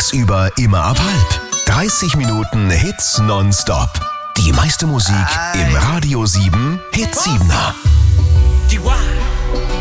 Tagsüber immer ab halb. 30 Minuten Hits nonstop. Die meiste Musik im Radio 7 Hit 7er.